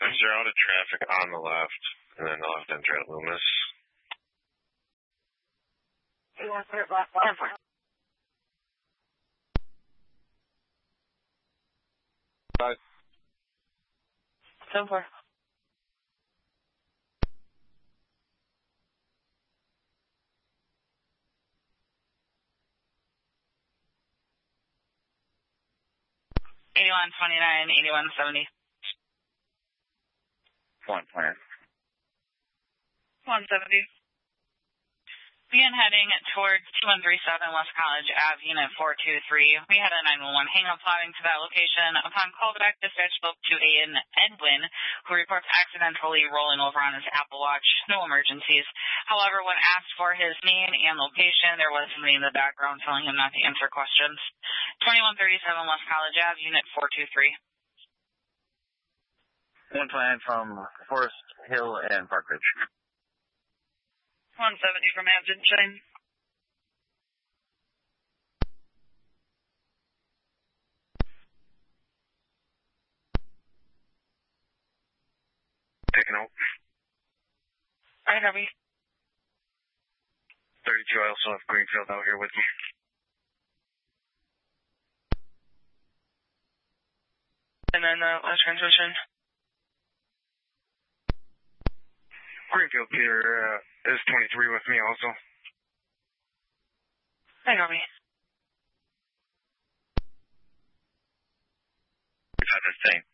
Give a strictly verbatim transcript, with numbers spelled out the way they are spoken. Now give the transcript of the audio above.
Since you're out of traffic on the left, and then the left enter at Loomis. Five. So far. Eighty-one twenty-nine, eighty-one seventy. One plan. One seventy. Begin heading towards two one three seven West College Ave, Unit four two three. We had a nine one one hang-up plotting to that location. Upon callback, dispatch spoke to an Edwin, who reports accidentally rolling over on his Apple Watch. No emergencies. However, when asked for his name and location, there was somebody in the background telling him not to answer questions. twenty-one thirty-seven West College Ave, Unit four two three. One plan from Forest Hill and Park Ridge. one seventy from Hampton Shine. Taking out. Alright, Harvey. thirty-two, I also have Greenfield out here with me. And then uh, last transmission. Greenfield here uh, is twenty-three with me also. Hi, Harvey. We've had the same.